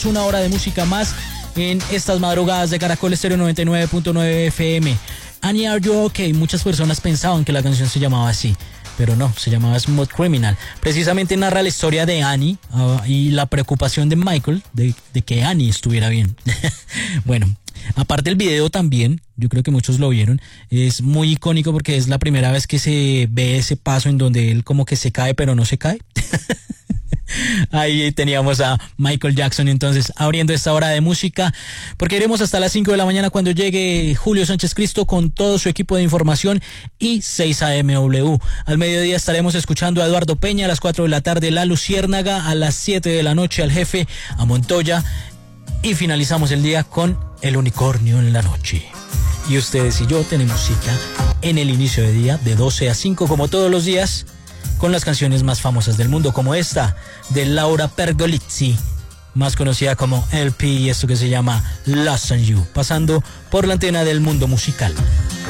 una hora de música más en estas madrugadas de Caracol Estéreo 99.9 FM. Annie, Are You Okay? Muchas personas pensaban que la canción se llamaba así, pero no, se llamaba Smooth Criminal. Precisamente narra la historia de Annie y la preocupación de Michael de que Annie estuviera bien. Bueno, aparte el video también, yo creo que muchos lo vieron, es muy icónico porque es la primera vez que se ve ese paso en donde él como que se cae pero no se cae. Ahí teníamos a Michael Jackson entonces abriendo esta hora de música, porque iremos hasta las 5 de la mañana cuando llegue Julio Sánchez Cristo con todo su equipo de información y 6 AMW. Al mediodía estaremos escuchando a Eduardo Peña, a las 4 de la tarde La Luciérnaga, a las 7 de la noche al Jefe, a Montoya, y finalizamos el día con El Unicornio en la Noche. Y ustedes y yo tenemos cita en el inicio de día de 12 a 5 como todos los días, con las canciones más famosas del mundo, como esta de Laura Pergolizzi, más conocida como LP, y esto que se llama Lost on You, pasando por la antena del mundo musical.